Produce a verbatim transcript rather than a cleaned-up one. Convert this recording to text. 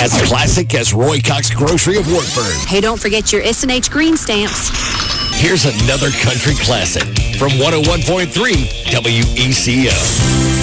as classic as Roy Cox Grocery of Wartburg. Hey, don't forget your S and H green stamps. Here's another country classic from one oh one point three W E C O.